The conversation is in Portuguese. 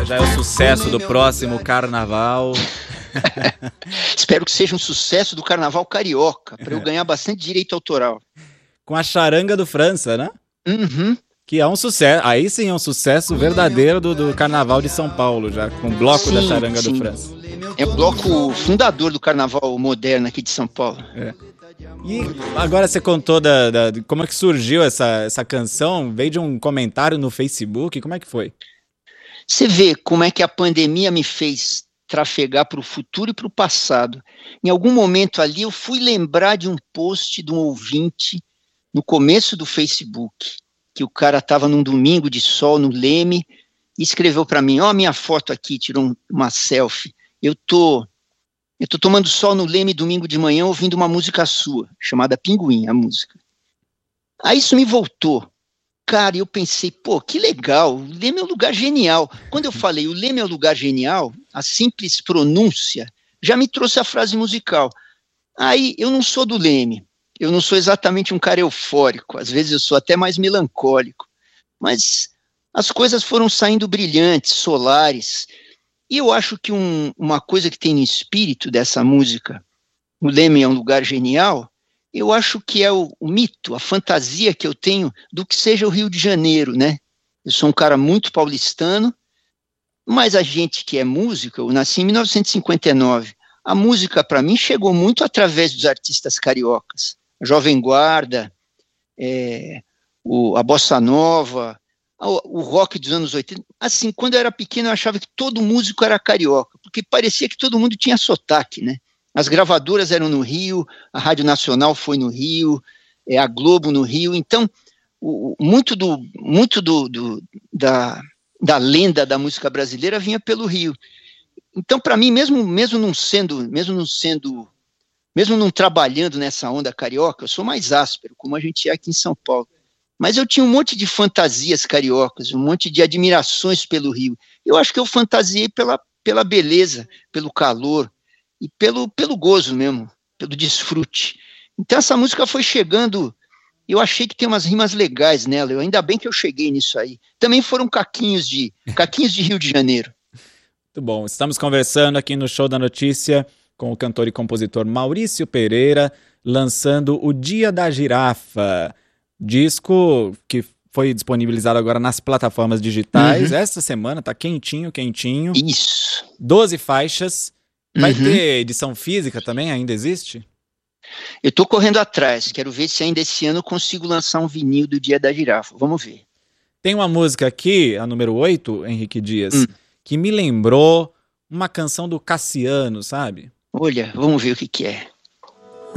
já é o sucesso do próximo carnaval. Espero que seja um sucesso do carnaval carioca, para eu ganhar bastante direito autoral. Com a charanga do França, né? Uhum. Que é um sucesso, aí sim é um sucesso verdadeiro do Carnaval de São Paulo, já, com o bloco da charanga do França. É o bloco fundador do carnaval moderno aqui de São Paulo. É. E agora você contou de como é que surgiu essa canção, veio de um comentário no Facebook, como é que foi? Você vê como é que a pandemia me fez trafegar para o futuro e para o passado. Em algum momento ali eu fui lembrar de um post de um ouvinte no começo do Facebook, que o cara estava num domingo de sol no Leme e escreveu para mim, ó, minha foto aqui, tirou uma selfie, eu tô tomando sol no Leme domingo de manhã ouvindo uma música sua, chamada Pinguim, a música. Aí isso me voltou. Cara, eu pensei, pô, que legal, o Leme é um lugar genial. Quando eu falei o Leme é um lugar genial, a simples pronúncia já me trouxe a frase musical. Aí, eu não sou do Leme, eu não sou exatamente um cara eufórico, às vezes eu sou até mais melancólico, mas as coisas foram saindo brilhantes, solares, e eu acho que uma coisa que tem no espírito dessa música, o Leme é um lugar genial, eu acho que é o mito, a fantasia que eu tenho do que seja o Rio de Janeiro, né? Eu sou um cara muito paulistano, mas a gente que é músico, eu nasci em 1959, a música para mim chegou muito através dos artistas cariocas, a Jovem Guarda, a Bossa Nova, o rock dos anos 80. Assim, quando eu era pequeno eu achava que todo músico era carioca, porque parecia que todo mundo tinha sotaque, né? As gravadoras eram no Rio, a Rádio Nacional foi no Rio, a Globo no Rio, então muito da lenda da música brasileira vinha pelo Rio. Então, para mim, mesmo não trabalhando nessa onda carioca, eu sou mais áspero, como a gente é aqui em São Paulo. Mas eu tinha um monte de fantasias cariocas, um monte de admirações pelo Rio. Eu acho que eu fantasiei pela beleza, pelo calor e pelo gozo mesmo, pelo desfrute. Então essa música foi chegando, eu achei que tem umas rimas legais nela, ainda bem que eu cheguei nisso aí. Também foram caquinhos de Rio de Janeiro. Muito bom, estamos conversando aqui no Show da Notícia com o cantor e compositor Maurício Pereira, lançando O Dia da Girafa, disco que foi disponibilizado agora nas plataformas digitais. Essa semana tá quentinho. Isso. 12 faixas. Vai ter edição física também? Ainda existe? Eu tô correndo atrás, quero ver se ainda esse ano eu consigo lançar um vinil do Dia da Girafa, vamos ver. Tem uma música aqui, a número 8, Henrique Dias, que me lembrou uma canção do Cassiano, sabe? Olha, vamos ver o que é.